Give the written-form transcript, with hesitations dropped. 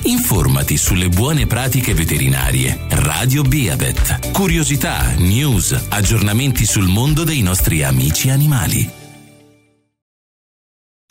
Informati sulle buone pratiche veterinarie. Radio Beavet. Curiosità, news, aggiornamenti sul mondo dei nostri amici animali.